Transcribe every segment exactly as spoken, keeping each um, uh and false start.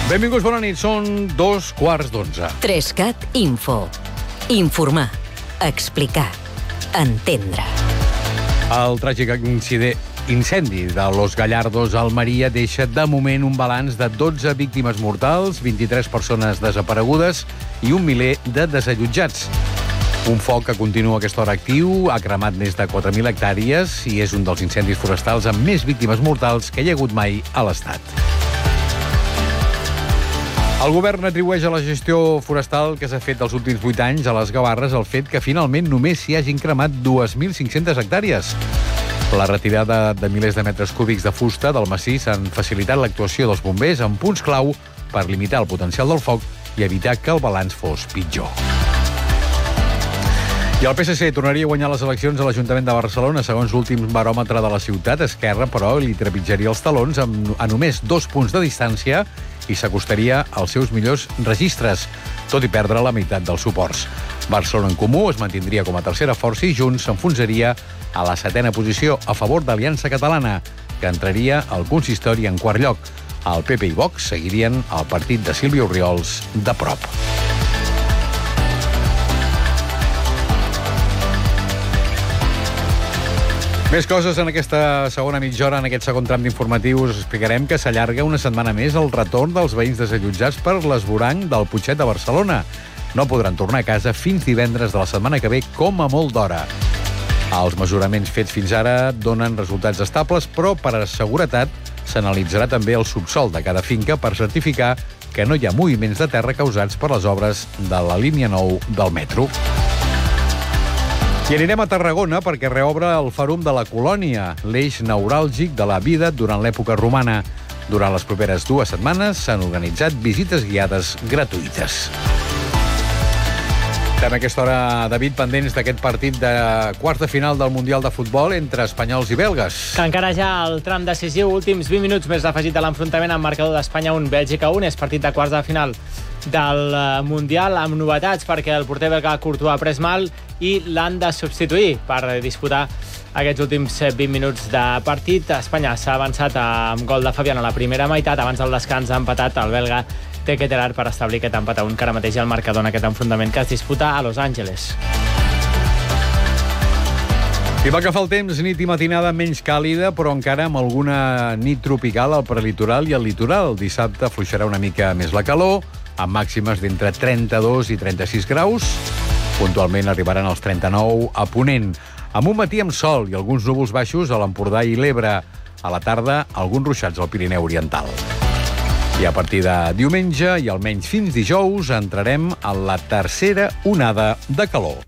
Benvinguts, bona nit. Són dos quarts d'onze. Trescat Info. Informar. Explicar. Entendre. El tràgic incident incendi de Los Gallardos a Almeria deixa de moment un balanç de dotze víctimes mortals, vint-i-tres persones desaparegudes i un miler de desallotjats. Un foc que continua a aquesta hora actiu, ha cremat més de quatre mil hectàrees i és un dels incendis forestals amb més víctimes mortals que hi ha hagut mai a l'Estat. El govern atribueix a la gestió forestal que s'ha fet els últims vuit anys a les Gavarres el fet que finalment només s'hi hagin cremat dos mil cinc-centes hectàrees. La retirada de milers de metres cúbics de fusta del massís han facilitat l'actuació dels bombers en punts clau per limitar el potencial del foc i evitar que el balanç fos pitjor. I el P S C tornaria a guanyar les eleccions a l'Ajuntament de Barcelona. Segons l'últim baròmetre de la ciutat, Esquerra, però, li trepitjaria els talons amb, a només dos punts de distància i s'acostaria als seus millors registres, tot i perdre la meitat dels suports. Barcelona en Comú es mantindria com a tercera força i Junts s'enfonsaria a la setena posició a favor d'Aliança Catalana, que entraria al consistori en quart lloc. El P P i Vox seguirien el partit de Sílvia Orriols de prop. Més coses en aquesta segona mitja hora, en aquest segon tram d'informatius. Us explicarem que s'allarga una setmana més el retorn dels veïns desallotjats per l'esvoranc del Putxet de Barcelona. No podran tornar a casa fins divendres de la setmana que ve, com a molt d'hora. Els mesuraments fets fins ara donen resultats estables, però per a seguretat s'analitzarà també el subsòl de cada finca per certificar que no hi ha moviments de terra causats per les obres de la línia nou del metro. I anirem a Tarragona perquè reobre el Fòrum de la Colònia, l'eix neuràlgic de la vida durant l'època romana. Durant les properes dues setmanes s'han organitzat visites guiades gratuïtes. Estem a aquesta hora, David, pendents d'aquest partit de quarts de final del Mundial de Futbol entre espanyols i belgues. Que encara ja el tram decisiu, últims vint minuts més afegit de l'enfrontament amb marcador d'Espanya un, Bèlgica un, és partit de quarts de final del Mundial amb novetats perquè el porter belga Courtois ha pres mal i l'han de substituir per disputar aquests últims vint minuts de partit. Espanya s'ha avançat amb gol de Fabián a la primera meitat. Abans del descans ha empatat el belga De Ketelaere per establir aquest empat a un, que ara mateix el marcador en aquest enfrontament que es disputa a Los Angeles. I va que fa el temps, nit i matinada menys càlida, però encara amb alguna nit tropical al prelitoral i al litoral. Dissabte afluixarà una mica més la calor, amb màximes d'entre trenta-dos i trenta-sis graus. Puntualment arribaran als trenta-nou a Ponent, amb un matí amb sol i alguns núvols baixos a l'Empordà i l'Ebre. A la tarda, alguns ruixats al Pirineu Oriental. I a partir de diumenge i almenys fins dijous entrarem a la tercera onada de calor.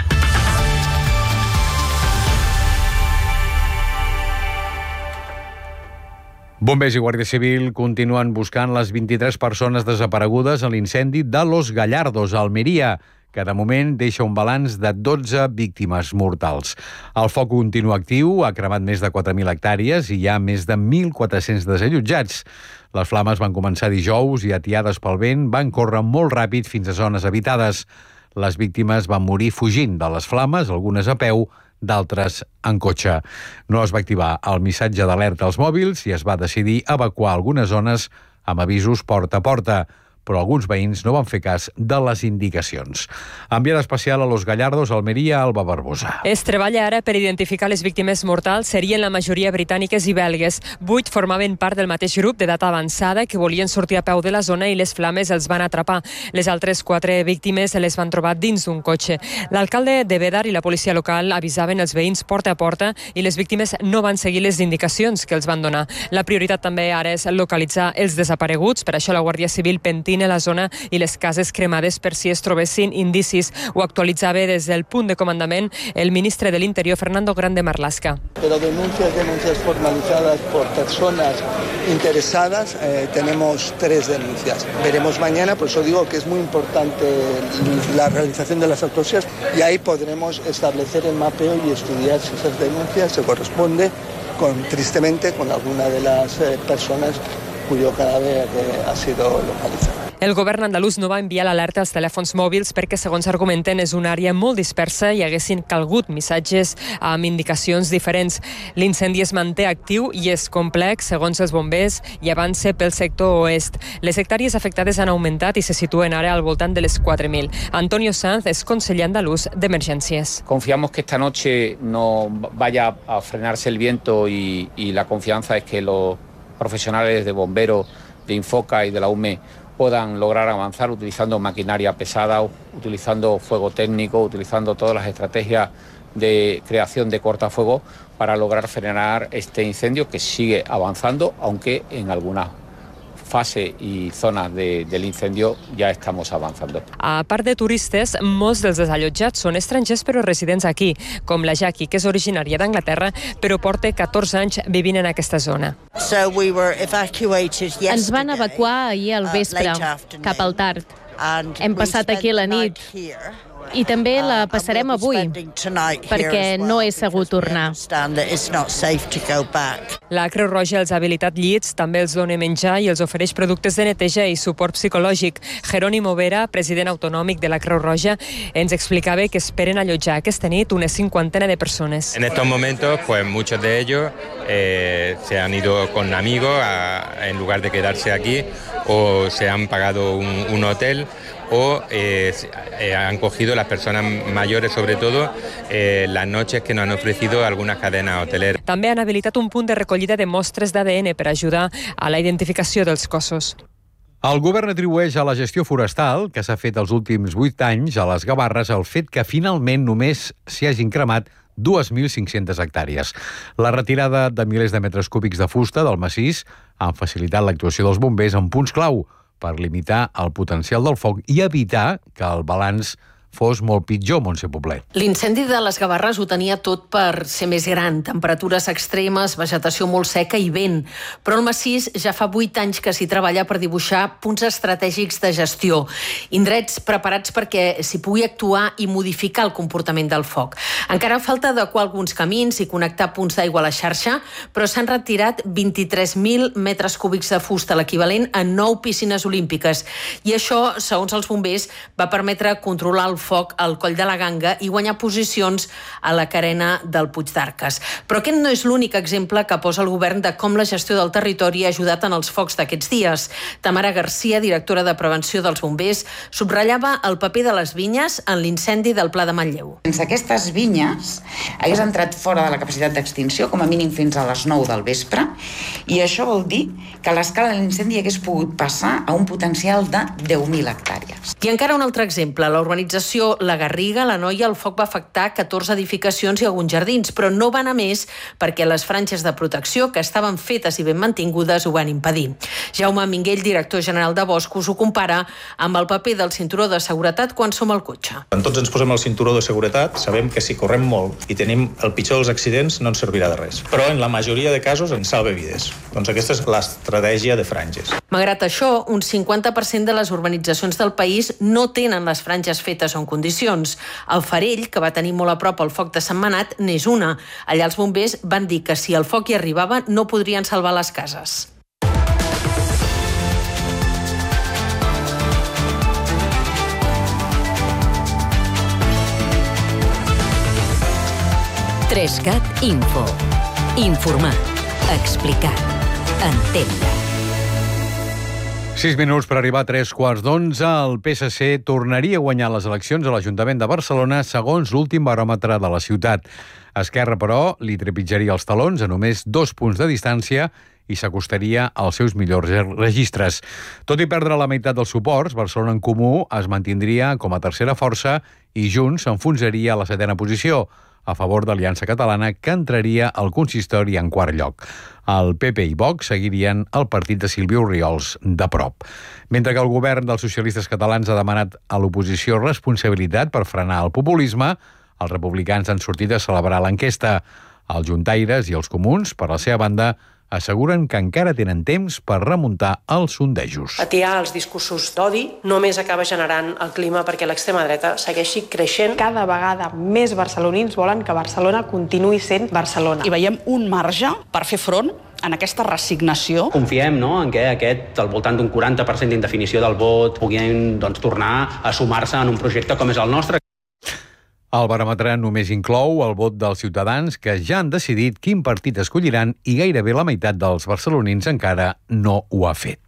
Bombers i Guàrdia Civil continuen buscant les vint-i-tres persones desaparegudes a l'incendi de Los Gallardos, a Almeria, que de moment deixa un balanç de dotze víctimes mortals. El foc continua actiu, ha cremat més de quatre mil hectàrees i hi ha més de mil quatre-cents desallotjats. Les flames van començar dijous i, atiades pel vent, van córrer molt ràpid fins a zones habitades. Les víctimes van morir fugint de les flames, algunes a peu, d'altres en cotxe. No es va activar el missatge d'alerta als mòbils i es va decidir evacuar algunes zones amb avisos porta a porta, però alguns veïns no van fer cas de les indicacions. Enviada especial a Los Gallardos, Almeria, Alba Barbosa. Es treballa ara per identificar les víctimes mortals. Serien la majoria britàniques i belgues. Vuit formaven part del mateix grup d'edat avançada que volien sortir a peu de la zona i les flames els van atrapar. Les altres quatre víctimes les van trobar dins d'un cotxe. L'alcalde de Bédar i la policia local avisaven els veïns porta a porta i les víctimes no van seguir les indicacions que els van donar. La prioritat també ara és localitzar els desapareguts. Per això la Guàrdia Civil pentina la zona i les cases cremades per si es trobessin indicis. Ho actualitzava des del punt de comandament el ministre de l'Interior, Fernando Grande Marlaska. Pero denuncias, denuncias formalizadas por personas interesadas, eh, tenemos tres denuncias. Veremos mañana, por eso digo que es muy importante la realización de las autopsias y ahí podremos establecer el mapeo y estudiar si esas denuncias se corresponden con, tristemente, con alguna de las eh, personas cuyo cadáver eh, ha sido localizado. El govern andalús no va enviar l'alerta als telèfons mòbils perquè, segons argumenten, és una àrea molt dispersa i haguessin calgut missatges amb indicacions diferents. L'incendi es manté actiu i és complex, segons els bombers, i avança pel sector oest. Les hectàrees afectades han augmentat i se situen ara al voltant de les quatre mil. Antonio Sanz és conseller andalús d'Emergències. Confiamos que esta noche no vaya a frenarse el viento y, y la confianza es que los profesionales de bomberos, de Infoca y de la U M E puedan lograr avanzar utilizando maquinaria pesada, utilizando fuego técnico, utilizando todas las estrategias de creación de cortafuegos para lograr frenar este incendio que sigue avanzando, aunque en algunas fase i zones de, del incendio ja estamos avanzando. A part de turistes, molts dels desallotjats són estrangers però residents aquí, com la Jackie, que és originària d'Anglaterra, però porta catorze anys vivint en aquesta zona. So we were evacuated yesterday. Ens van evacuar ahir al vespre, cap al tard. Hem passat aquí la nit. I també la passarem avui, perquè no és segur tornar. La Creu Roja els ha habilitat llits, també els dona menjar i els ofereix productes de neteja i suport psicològic. Jerónimo Vera, president autonòmic de la Creu Roja, ens explicava que esperen allotjar aquesta nit una cinquantena de persones. En estos momentos, pues muchos de ellos eh, se han ido con amigos a, en lugar de quedarse aquí, o se han pagado un, un hotel, o eh, eh, han cogido las personas mayores, sobre todo, eh, las noches que nos han ofrecido algunas cadenas hoteleras. També han habilitat un punt de recollida de mostres d'A D N per ajudar a la identificació dels cossos. El govern atribueix a la gestió forestal, que s'ha fet els últims vuit anys a les Gavarres, el fet que finalment només s'hi hagin cremat dos mil cinc-centes hectàrees. La retirada de milers de metres cúbics de fusta del massís han facilitat l'actuació dels bombers en punts clau per limitar el potencial del foc i evitar que el balanç fos molt pitjor, Montse Poblet. L'incendi de les Gavarres ho tenia tot per ser més gran. Temperatures extremes, vegetació molt seca i vent. Però el massís ja fa vuit anys que s'hi treballa per dibuixar punts estratègics de gestió. Indrets preparats perquè s'hi pugui actuar i modificar el comportament del foc. Encara falta adequar alguns camins i connectar punts d'aigua a la xarxa, però s'han retirat vint-i-tres mil metres cúbics de fusta, l'equivalent a nou piscines olímpiques. I això, segons els bombers, va permetre controlar el foc al Coll de la Ganga i guanyar posicions a la carena del Puig d'Arques. Però aquest no és l'únic exemple que posa el govern de com la gestió del territori ha ajudat en els focs d'aquests dies. Tamara Garcia, directora de Prevenció dels Bombers, subratllava el paper de les vinyes en l'incendi del Pla de Manlleu. Sense aquestes vinyes hagués entrat fora de la capacitat d'extinció, com a mínim fins a les nou del vespre, i això vol dir que l'escala de l'incendi hagués pogut passar a un potencial de deu mil hectàrees. I encara un altre exemple, la urbanització La Garriga, la Noia, el foc va afectar catorze edificacions i alguns jardins, però no va anar més perquè les franges de protecció, que estaven fetes i ben mantingudes, ho van impedir. Jaume Minguell, director general de Boscos, ho compara amb el paper del cinturó de seguretat quan som al cotxe. Quan tots ens posem el cinturó de seguretat, sabem que si correm molt i tenim el pitjor dels accidents, no ens servirà de res. Però en la majoria de casos ens salva vides. Doncs aquesta és l'estratègia de franges. Malgrat això, un cinquanta per cent de les urbanitzacions del país no tenen les franges fetes en condicions. El Farell, que va tenir molt a prop el foc de Sentmenat, n'és una. Allà els bombers van dir que si el foc hi arribava no podrien salvar les cases. Trescat Info. Informar. Explicar. Entendre. Sis minuts per arribar a tres quarts d'onze. El P S C tornaria a guanyar les eleccions a l'Ajuntament de Barcelona segons l'últim baròmetre de la ciutat. Esquerra, però, li trepitjaria els talons a només dos punts de distància i s'acostaria als seus millors registres. Tot i perdre la meitat dels suports, Barcelona en Comú es mantindria com a tercera força i Junts s'enfonsaria a la setena posició, a favor d'Aliança Catalana, que entraria al consistori en quart lloc. El P P i Vox seguirien el partit de Sílvia Orriols de prop. Mentre que el govern dels socialistes catalans ha demanat a l'oposició responsabilitat per frenar el populisme, els republicans han sortit a celebrar l'enquesta. Els juntaires i els comuns, per la seva banda, asseguren que encara tenen temps per remuntar els sondejos. Atiar els discursos d'odi només acaba generant el clima perquè l'extrema dreta segueixi creixent. Cada vegada més barcelonins volen que Barcelona continuï sent Barcelona. I veiem un marge per fer front en aquesta resignació. Confiem, no?, en què aquest, al voltant d'un quaranta per cent d'indefinició del vot, puguin doncs, tornar a sumar-se en un projecte com és el nostre. El baròmetre només inclou el vot dels ciutadans que ja han decidit quin partit escolliran i gairebé la meitat dels barcelonins encara no ho ha fet.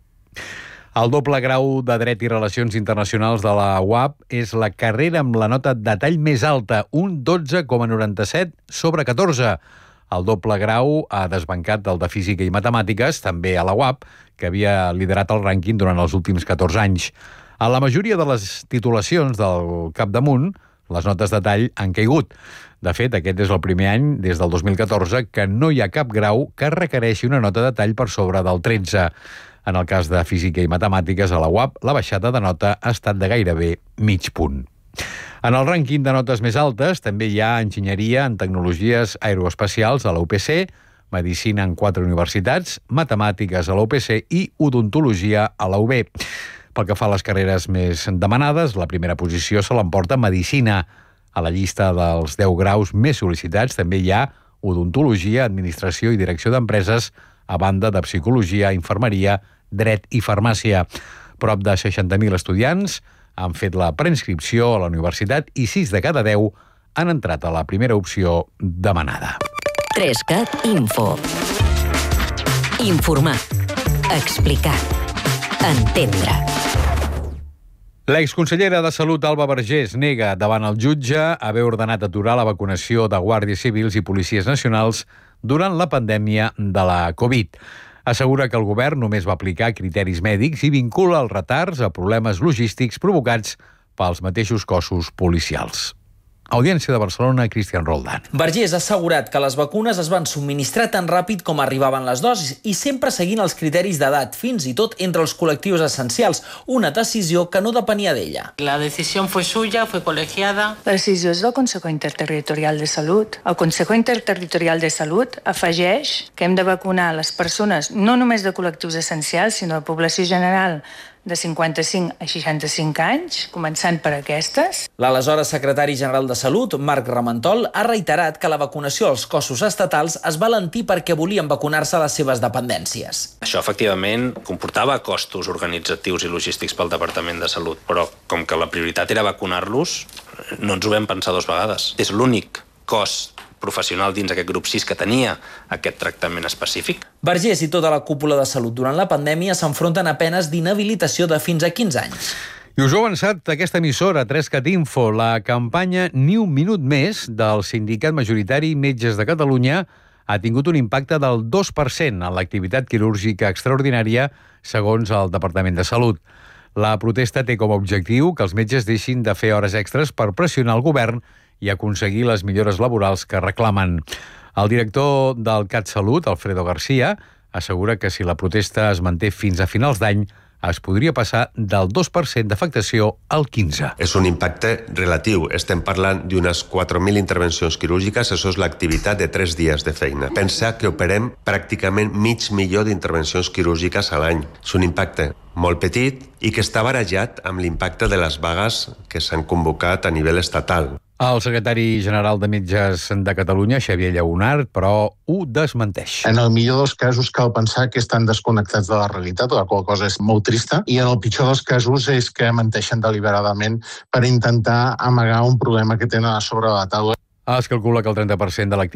El doble grau de Dret i Relacions Internacionals de la U A P és la carrera amb la nota de tall més alta, un dotze coma noranta-set sobre catorze. El doble grau ha desbancat el de Física i Matemàtiques, també a la U A P, que havia liderat el rànquing durant els últims catorze anys. A la majoria de les titulacions del capdamunt, les notes de tall han caigut. De fet, aquest és el primer any, des del dos mil catorze, que no hi ha cap grau que requereixi una nota de tall per sobre del tretze. En el cas de Física i Matemàtiques, a la U A P, la baixada de nota ha estat de gairebé mig punt. En el rànquing de notes més altes també hi ha enginyeria en tecnologies aeroespacials a la U P C, medicina en quatre universitats, matemàtiques a la U P C i odontologia a la U B. Pel que fa a les carreres més demanades, la primera posició se l'emporta Medicina. A la llista dels deu graus més sol·licitats també hi ha odontologia, administració i direcció d'empreses, a banda de psicologia, infermeria, dret i farmàcia. Prop de seixanta mil estudiants han fet la preinscripció a la universitat i sis de cada deu han entrat a la primera opció demanada. Trescat Info. Informar. Explicar. Entendre. L'exconsellera de Salut, Alba Vergés, nega davant el jutge haver ordenat aturar la vacunació de guàrdies civils i policies nacionals durant la pandèmia de la Covid. Assegura que el govern només va aplicar criteris mèdics i vincula els retards a problemes logístics provocats pels mateixos cossos policials. Audiència de Barcelona, Cristian Roldán. Vergés ha assegurat que les vacunes es van subministrar tan ràpid com arribaven les dosis i sempre seguint els criteris d'edat, fins i tot entre els col·lectius essencials, una decisió que no depenia d'ella. La decisió fue suya, fue colegiada. La decisió és del Consejo Interterritorial de Salut. El Consejo Interterritorial de Salut afegeix que hem de vacunar les persones no només de col·lectius essencials, sinó de població general de cinquanta-cinc a seixanta-cinc anys, començant per aquestes. L'aleshores secretari general de Salut, Marc Ramentol, ha reiterat que la vacunació als cossos estatals es va alentir perquè volien vacunar-se a les seves dependències. Això, efectivament, comportava costos organitzatius i logístics pel Departament de Salut, però com que la prioritat era vacunar-los, no ens ho vam pensar dues vegades. És l'únic cos professional dins aquest grup sis que tenia aquest tractament específic. Vergés i tota la cúpula de Salut durant la pandèmia s'enfronten a penes d'inhabilitació de fins a quinze anys. I us ho ha avançat aquesta emissora, Trescat Info. La campanya Ni un minut més del sindicat majoritari Metges de Catalunya ha tingut un impacte del dos per cent en l'activitat quirúrgica extraordinària, segons el Departament de Salut. La protesta té com a objectiu que els metges deixin de fer hores extres per pressionar el govern i aconseguir les millores laborals que reclamen. El director del CatSalut, Alfredo García, assegura que si la protesta es manté fins a finals d'any, es podria passar del dos per cent d'afectació al quinze per cent. És un impacte relatiu. Estem parlant d'unes quatre mil intervencions quirúrgiques, això és l'activitat de tres dies de feina. Pensar que operem pràcticament mig milió d'intervencions quirúrgiques a l'any. És un impacte molt petit i que està barajat amb l'impacte de les vagues que s'han convocat a nivell estatal. El secretari general de Metges de Catalunya, Xavier Lleonart, però ho desmenteix. En el millor dels casos cal pensar que estan desconnectats de la realitat, la qual cosa és molt trista, i en el pitjor dels casos és que menteixen deliberadament per intentar amagar un problema que tenen a sobre la taula. Es calcula que el trenta per cent de l'activitat